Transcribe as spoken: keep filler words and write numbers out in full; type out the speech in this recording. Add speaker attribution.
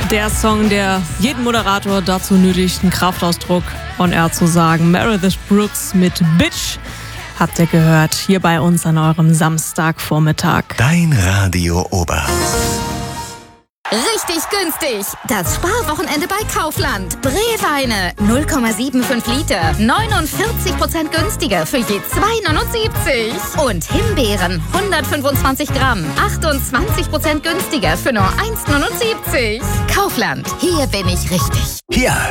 Speaker 1: Der Song, der jeden Moderator dazu nötigt, einen Kraftausdruck on air zu sagen. Meredith Brooks mit Bitch habt ihr gehört, hier bei uns an eurem Samstagvormittag.
Speaker 2: Dein Radio Oberhaus.
Speaker 3: Richtig günstig. Das Sparwochenende bei Kaufland. Breweine null Komma fünfundsiebzig Liter. neunundvierzig Prozent günstiger für je zwei Komma neunundsiebzig. Und Himbeeren hundertfünfundzwanzig Gramm. achtundzwanzig Prozent günstiger für nur eins Komma neunundsiebzig. Kaufland. Hier bin ich richtig.
Speaker 2: Hier